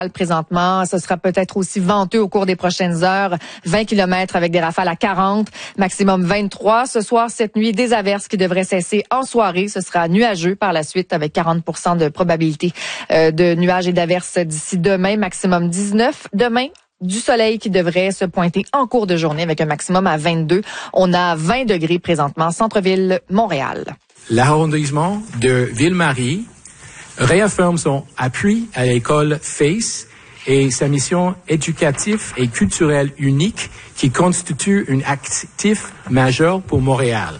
Présentement, ce sera peut-être aussi venteux au cours des prochaines heures. 20 km avec des rafales à 40, maximum 23. Ce soir, cette nuit, des averses qui devraient cesser en soirée. Ce sera nuageux par la suite avec 40% de probabilité de nuages et d'averses d'ici demain, maximum 19. Demain, du soleil qui devrait se pointer en cours de journée avec un maximum à 22. On a 20 degrés présentement, centre-ville Montréal. L'arrondissement de Ville-Marie réaffirme son appui à l'école FACE et sa mission éducative et culturelle unique qui constitue un actif majeur pour Montréal.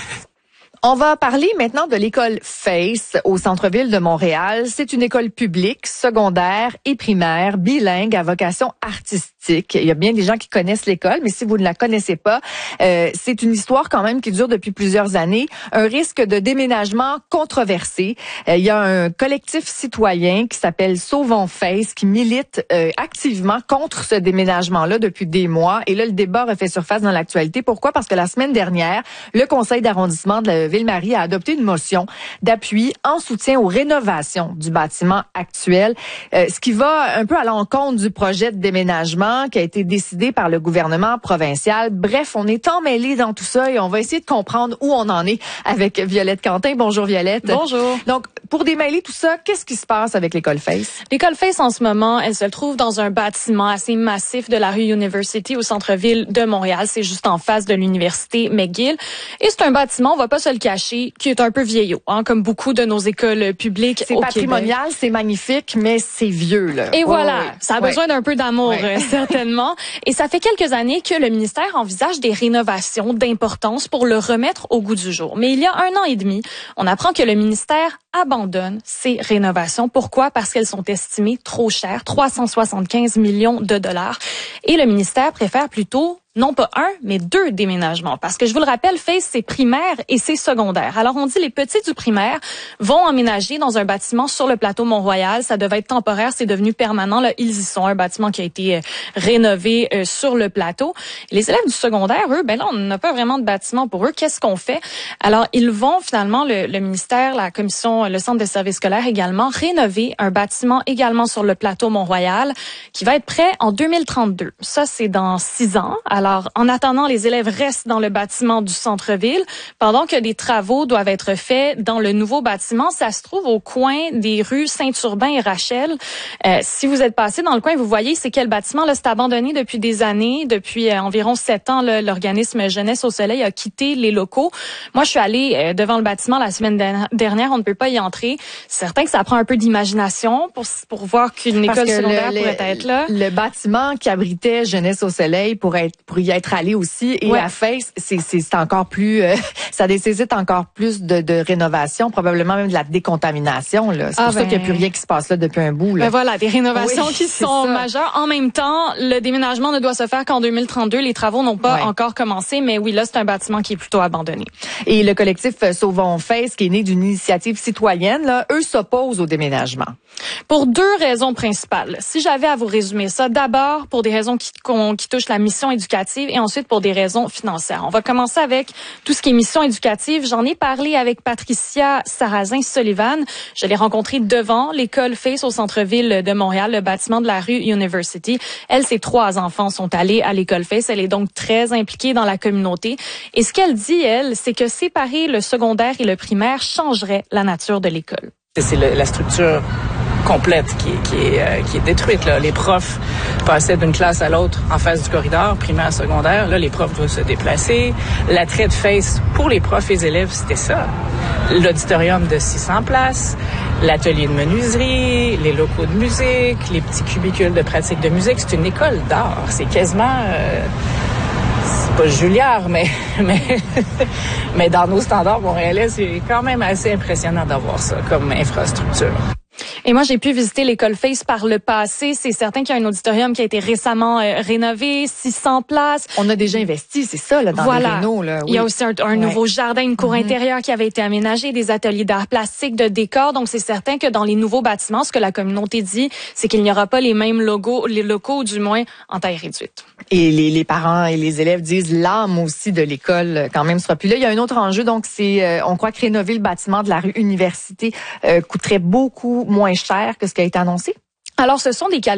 On va parler maintenant de l'école FACE au centre-ville de Montréal. C'est une école publique, secondaire et primaire, bilingue à vocation artistique. Il y a bien des gens qui connaissent l'école, mais si vous ne la connaissez pas, c'est une histoire quand même qui dure depuis plusieurs années. Un risque de déménagement controversé. Il y a un collectif citoyen qui s'appelle Sauvons FACE qui milite activement contre ce déménagement-là depuis des mois. Et là, le débat refait surface dans l'actualité. Pourquoi? Parce que la semaine dernière, le conseil d'arrondissement de la Ville-Marie a adopté une motion d'appui en soutien aux rénovations du bâtiment actuel, ce qui va un peu à l'encontre du projet de déménagement qui a été décidé par le gouvernement provincial. Bref, on est emmêlés dans tout ça et on va essayer de comprendre où on en est avec Violette Quentin. Bonjour Violette. Bonjour. Donc, pour démêler tout ça, qu'est-ce qui se passe avec l'école FACE? L'école FACE, en ce moment, elle se trouve dans un bâtiment assez massif de la rue University au centre-ville de Montréal. C'est juste en face de l'université McGill. Et c'est un bâtiment, on va pas se le cacher, qui est un peu vieillot, hein, comme beaucoup de nos écoles publiques C'est au patrimonial, Québec. C'est magnifique, mais c'est vieux, là. Et voilà, oui. Ça a besoin d'un peu d'amour, certainement. Et ça fait quelques années que le ministère envisage des rénovations d'importance pour le remettre au goût du jour. Mais il y a 1 an et demi, on apprend que le ministère abandonne ces rénovations. Pourquoi? Parce qu'elles sont estimées trop chères, 375 millions de dollars. Et le ministère préfère plutôt non pas 1, mais 2 déménagements. Parce que je vous le rappelle, FACE, c'est primaire et c'est secondaire. Alors, on dit les petits du primaire vont emménager dans un bâtiment sur le plateau Mont-Royal. Ça devait être temporaire, c'est devenu permanent. Là, ils y sont. Un bâtiment qui a été rénové sur le plateau. Et les élèves du secondaire, eux, ben là, on n'a pas vraiment de bâtiment pour eux. Qu'est-ce qu'on fait? Alors, ils vont finalement, le ministère, la commission, le centre de services scolaires également, rénover un bâtiment également sur le plateau Mont-Royal qui va être prêt en 2032. Ça, c'est dans 6 ans. Alors, en attendant, les élèves restent dans le bâtiment du centre-ville pendant que des travaux doivent être faits dans le nouveau bâtiment. Ça se trouve au coin des rues Saint-Urbain et Rachel. Si vous êtes passé dans le coin, vous voyez c'est quel bâtiment. Là, c'est abandonné depuis des années. Depuis environ 7 ans, là, l'organisme Jeunesse au Soleil a quitté les locaux. Moi, je suis allée devant le bâtiment la semaine dernière. On ne peut pas y entrer. C'est certain que ça prend un peu d'imagination pour voir qu'une école secondaire pourrait être là. Le bâtiment qui abritait Jeunesse au Soleil pour y être allé aussi et à FACE, c'est encore plus ça nécessite encore plus de rénovation, probablement même de la décontamination là. C'est pour ça qu'il n'y a plus rien qui se passe là depuis un bout là. Ben voilà, des rénovations qui sont majeures. En même temps, le déménagement ne doit se faire qu'en 2032. Les travaux n'ont pas encore commencé, mais oui, là c'est un bâtiment qui est plutôt abandonné. Et le collectif Sauvons FACE, qui est né d'une initiative citoyenne, là, eux s'opposent au déménagement. Pour 2 raisons principales. Si j'avais à vous résumer ça, d'abord pour des raisons qui touchent la mission éducative et ensuite pour des raisons financières. On va commencer avec tout ce qui est mission éducative. J'en ai parlé avec Patricia Sarrazin-Sullivan. Je l'ai rencontrée devant l'école FACE au centre-ville de Montréal, le bâtiment de la rue University. Elle, ses 3 enfants sont allés à l'école FACE. Elle est donc très impliquée dans la communauté. Et ce qu'elle dit, elle, c'est que séparer le secondaire et le primaire changerait la nature de l'école. C'est la structure complète qui est détruite là. Les profs passaient d'une classe à l'autre en face du corridor, primaire, secondaire. Là, les profs doivent se déplacer. L'attrait de FACE pour les profs et les élèves, c'était ça. L'auditorium de 600 places, l'atelier de menuiserie, les locaux de musique, les petits cubicules de pratique de musique. C'est une école d'art. C'est quasiment... c'est pas Juilliard, mais dans nos standards montréalais, c'est quand même assez impressionnant d'avoir ça comme infrastructure. Et moi, j'ai pu visiter l'école FACE par le passé. C'est certain qu'il y a un auditorium qui a été récemment rénové, 600 places. On a déjà investi, c'est ça, là, dans les rénaux, là. Oui. Il y a aussi un nouveau jardin, une cour intérieure qui avait été aménagée, des ateliers d'art plastique, de décor. Donc, c'est certain que dans les nouveaux bâtiments, ce que la communauté dit, c'est qu'il n'y aura pas les mêmes locaux, du moins, en taille réduite. Et les parents et les élèves disent l'âme aussi de l'école quand même sera plus là. Il y a un autre enjeu, donc c'est on croit que rénover le bâtiment de la rue Université coûterait beaucoup moins cher que ce qui a été annoncé. Alors, ce sont des calculs